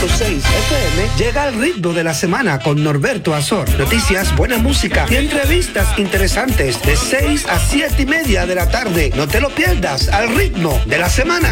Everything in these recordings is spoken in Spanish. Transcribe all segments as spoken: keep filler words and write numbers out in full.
punto seis F M llega al ritmo de la semana con Norberto Azor. Noticias, buena música y entrevistas interesantes de seis a siete y media de la tarde. No te lo pierdas, al ritmo de la semana.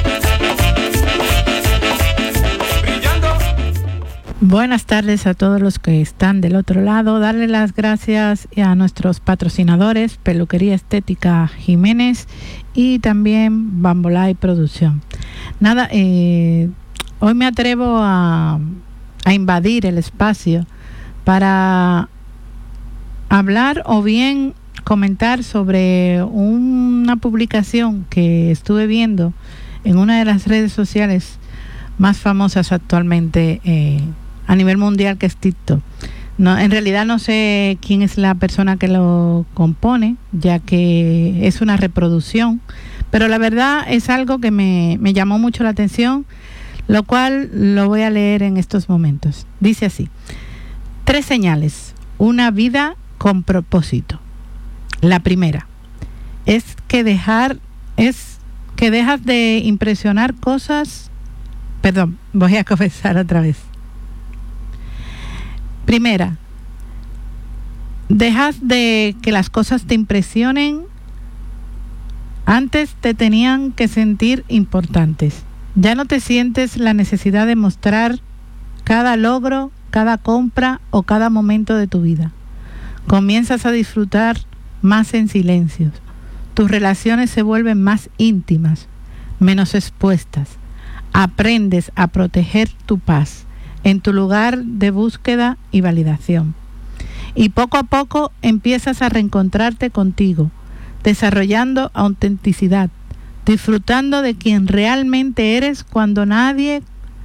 Buenas tardes a todos los que están del otro lado. Darle las gracias a nuestros patrocinadores, Peluquería Estética Jiménez y también Bambolay Producción. Nada, eh, hoy me atrevo a, a invadir el espacio para hablar o bien comentar sobre una publicación que estuve viendo en una de las redes sociales más famosas actualmente eh, a nivel mundial, que es TikTok. No, en realidad no sé quién es la persona que lo compone, ya que es una reproducción, pero la verdad es algo que me, me llamó mucho la atención, lo cual lo voy a leer en estos momentos. Dice así: tres señales, una vida con propósito. La primera es que dejar, es que dejas de impresionar cosas, perdón, voy a comenzar otra vez. Primera, dejas de que las cosas te impresionen. Antes te tenían que sentir importantes. Ya no te sientes la necesidad de mostrar cada logro, cada compra o cada momento de tu vida. Comienzas a disfrutar más en silencio. Tus relaciones se vuelven más íntimas, menos expuestas. Aprendes a proteger tu paz en tu lugar de búsqueda y validación. Y poco a poco empiezas a reencontrarte contigo, desarrollando autenticidad, disfrutando de quien realmente eres cuando nadie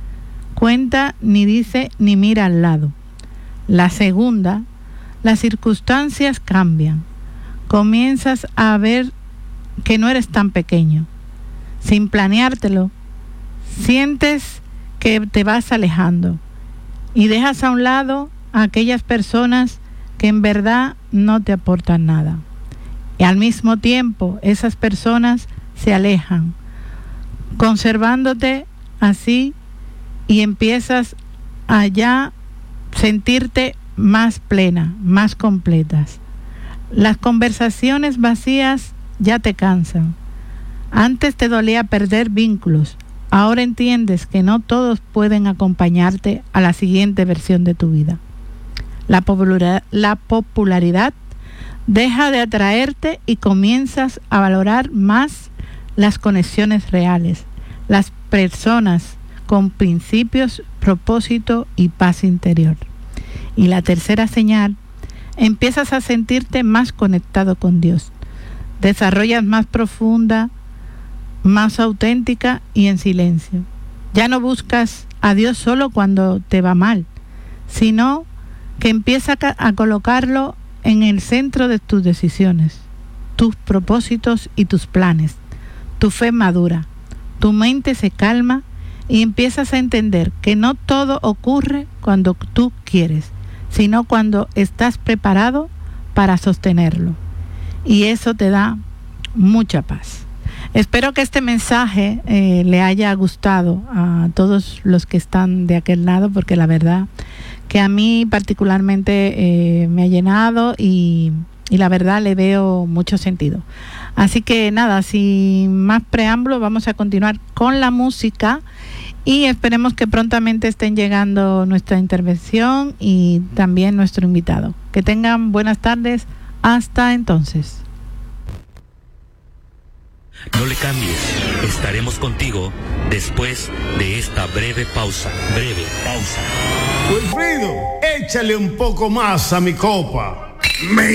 cuenta, ni dice, ni mira al lado. La segunda, las circunstancias cambian. Comienzas a ver que no eres tan pequeño. Sin planeártelo, sientes que te vas alejando y dejas a un lado a aquellas personas que en verdad no te aportan nada. Y al mismo tiempo, esas personas se alejan, conservándote así, y empiezas a ya sentirte más plena, más completas. Las conversaciones vacías ya te cansan. Antes te dolía perder vínculos. Ahora entiendes que no todos pueden acompañarte a la siguiente versión de tu vida. La popularidad, la popularidad deja de atraerte y comienzas a valorar más las conexiones reales, las personas con principios, propósito y paz interior. Y la tercera señal, empiezas a sentirte más conectado con Dios. Desarrollas más profunda, más auténtica y en silencio. Ya no buscas a Dios solo cuando te va mal, sino que empiezas a colocarlo en el centro de tus decisiones, tus propósitos y tus planes. Tu fe madura, tu mente se calma y empiezas a entender que no todo ocurre cuando tú quieres, sino cuando estás preparado para sostenerlo. Y eso te da mucha paz. Espero que este mensaje eh, le haya gustado a todos los que están de aquel lado, porque la verdad que a mí particularmente eh, me ha llenado y, y la verdad le veo mucho sentido. Así que nada, sin más preámbulo, vamos a continuar con la música y esperemos que prontamente estén llegando nuestra intervención y también nuestro invitado. Que tengan buenas tardes. Hasta entonces. No le cambies, estaremos contigo después de esta breve pausa. Breve pausa. Wilfrido, échale un poco más a mi copa. Me